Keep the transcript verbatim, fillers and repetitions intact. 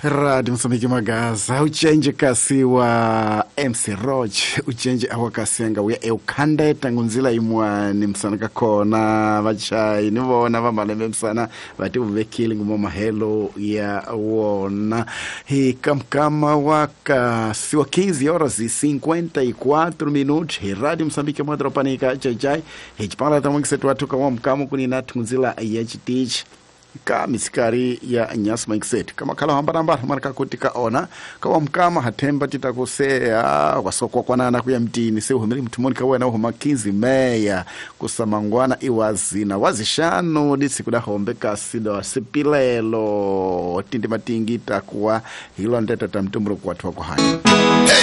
Radio Msambiki Magaza uchenje kasi wa M C Roach uchenje awa kasenga uya eukande tangunzila imwa ni msana kakona vachai nivona vamalembe msana vati uvekili ngumo mahelo ya wona hii kamkama waka siwa quinze horas e cinquenta e quatro minutos hii Radio Msambiki Madropanika chajai hii chipala tamungisetu watuka wa mkamu kunina tangunzila ya chitich ka misikari ya nyas mindset kama kala hamba namba marka kutika ona kwa mkama hatemba titakosea wasokwa kwanana kuya mtini se uhumiri mtumoni kawe na uhuma quinze meya kusamangwana iwazi na wazishano disi kudahombeka sido sipilelo tindi matingi takuwa hilo ndeta tamtumbro kwa tuwa kwa haya.